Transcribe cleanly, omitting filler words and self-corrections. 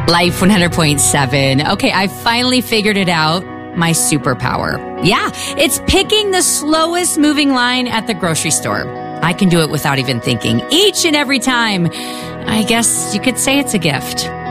Life 100.7. Okay, I finally figured it out. My superpower. Yeah, it's picking the slowest moving line at the grocery store. I can do it without even thinking each and every time. I guess you could say it's a gift.